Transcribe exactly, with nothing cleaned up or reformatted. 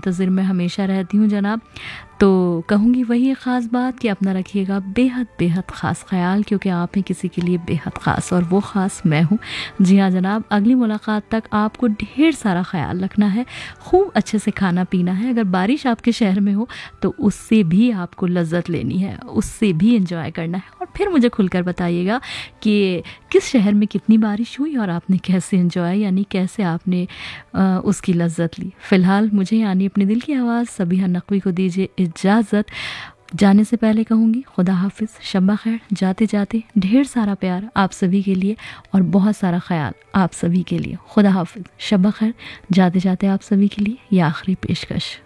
मुंतज़िर में हमेशा रहती हूँ जनाब। तो कहूँगी वही एक ख़ास बात कि अपना रखिएगा बेहद बेहद ख़ास ख्याल, क्योंकि आप हैं किसी के लिए बेहद ख़ास और वो ख़ास मैं हूँ। जी हाँ जनाब, अगली मुलाकात तक आपको ढेर सारा ख्याल रखना है, खूब अच्छे से खाना पीना है। अगर बारिश आपके शहर में हो तो उससे भी आपको लज्जत लेनी है, उससे भी एंजॉय करना है। और फिर मुझे खुलकर बताइएगा कि किस शहर में कितनी बारिश हुई और आपने कैसे एंजॉय यानी कैसे आपने आ, उसकी लज्जत ली। फ़िलहाल मुझे यानी अपने दिल की आवाज़ सबीहा नकवी को दीजिए इजाज़त। जाने से पहले कहूँगी खुदा हाफिज़, शब्बा खैर। जाते जाते ढेर सारा प्यार आप सभी के लिए और बहुत सारा ख्याल आप सभी के लिए। खुदा हाफिज़, शब्बा खैर। जाते जाते आप सभी के लिए ये आखिरी पेशकश।